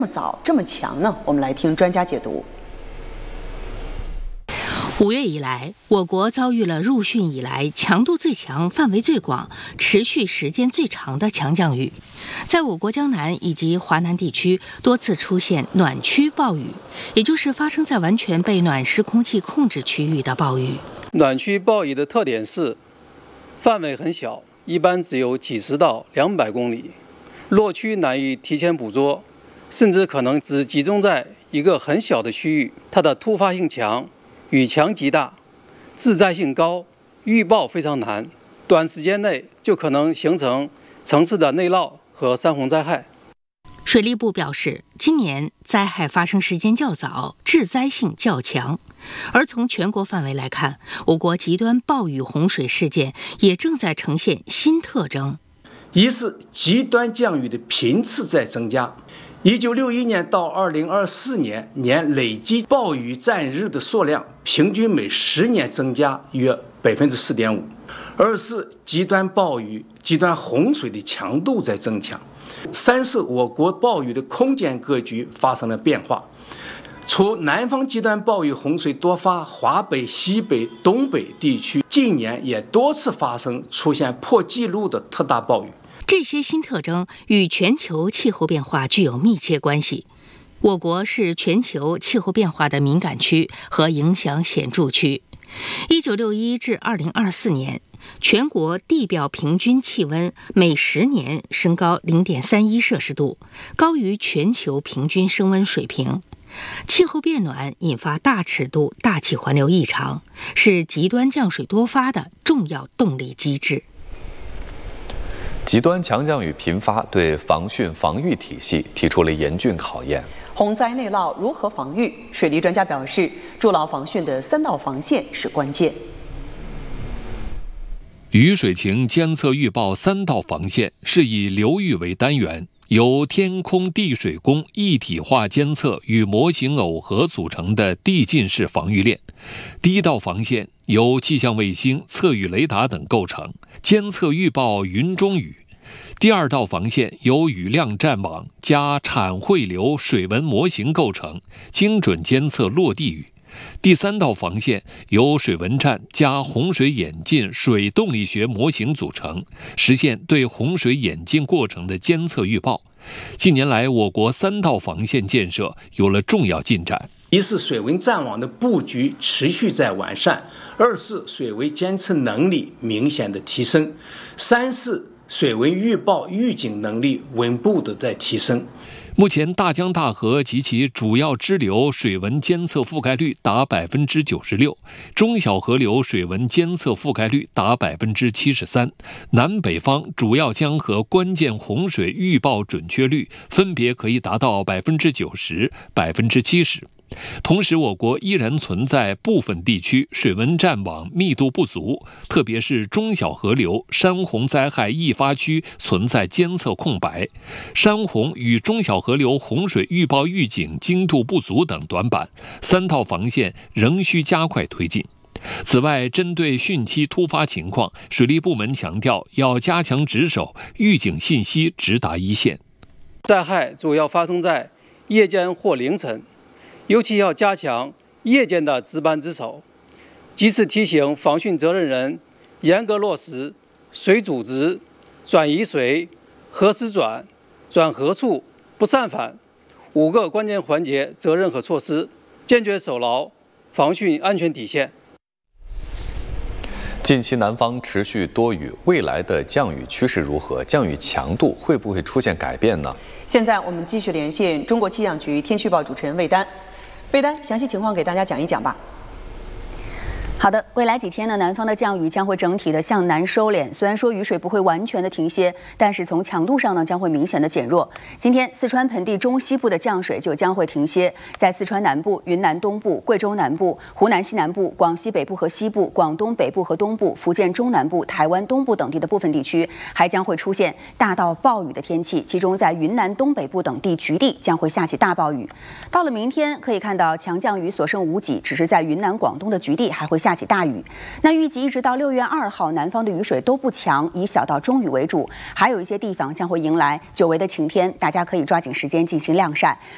这么早这么强呢？我们来听专家解读。 5月以来，我国遭遇了入汛以来强度最强、范围最广、持续时间最长的强降雨。在我国江南以及华南地区多次出现暖区暴雨，也就是发生在完全被暖湿空气控制区域的暴雨。 暖区暴雨的特点是范围很小，一般只有几十到200公里，落区难以提前捕捉，甚至可能只集中在一个很小的区域。它的突发性强，雨强极大，致灾性高，预报非常难，短时间内就可能形成城市的内涝和山洪灾害。 水利部表示，今年灾害发生时间较早，致灾性较强。而从全国范围来看，我国极端暴雨洪水事件也正在呈现新特征。 一是极端降雨的频次在增加，1961年到2024年累计暴雨占日的数量平均每10年增加约4.5%。二是极端暴雨、极端洪水的强度在增强。三是我国暴雨的空间格局发生了变化，除南方极端暴雨洪水多发，华北、西北、东北地区近年也多次发生出现破纪录的特大暴雨。 这些新特征与全球气候变化具有密切关系。我国是全球气候变化的敏感区和影响显著区。1961至2024年，全国地表平均气温每10年升高0.31摄氏度，高于全球平均升温水平。气候变暖引发大尺度大气环流异常，是极端降水多发的重要动力机制。 极端强降雨频发，对防汛防御体系提出了严峻考验。 洪灾内涝如何防御？水利专家表示，筑牢防汛的3道防线是关键。 雨水情监测预报3道防线是以流域为单元，由天空地水工一体化监测与模型耦合组成的递进式防御链。第一道防线由气象卫星、测雨雷达等构成，监测预报云中雨。第二道防线由雨量战网加产汇流水文模型构成，精准监测落地雨。第三道防线由水文站加洪水演进水动力学模型组成，实现对洪水演进过程的监测预报。近年来，我国3道防线建设有了重要进展。 一是水文站网的布局持续在完善，二是水位监测能力明显的提升，三是水文预报预警能力稳步的在提升。 目前，大江大河及其主要支流水文监测覆盖率达96%，中小河流水文监测覆盖率达73%，南北方主要江河关键洪水预报准确率分别可以达到90%、70%。同时，我国依然存在部分地区水文站网密度不足，特别是中小河流山洪灾害易发区存在监测空白，山洪与中小河流洪水预报预警精度不足等短板，3道防线仍需加快推进。此外，针对汛期突发情况，水利部门强调要加强值守，预警信息直达一线。 灾害主要发生在夜间或凌晨，尤其要加强夜间的值班值守，及时提醒防汛责任人严格落实水阻值、转移水、何时转、转何处、不散返5个关键环节责任和措施，坚决守牢防汛安全底线。 近期南方持续多雨，未来的降雨趋势如何？降雨强度会不会出现改变呢？ 现在我们继续连线中国气象局天气预报主持人魏丹。魏丹，详细情况给大家讲一讲吧。 好的，未来几天呢，南方的降雨将会整体的向南收敛。虽然说雨水不会完全的停歇，但是从强度上呢，将会明显的减弱。今天四川盆地中西部的降水就将会停歇，在四川南部、云南东部、贵州南部、湖南西南部、广西北部和西部、广东北部和东部、福建中南部、台湾东部等地的部分地区，还将会出现大到暴雨的天气，其中在云南东北部等地局地将会下起大暴雨。到了明天，可以看到强降雨所剩无几，只是在云南、广东的局地还会下起大雨。那预计一直到6月2号，南方的雨水都不强，以小到中雨为主，还有一些地方将会迎来久违的晴天，大家可以抓紧时间进行晾晒。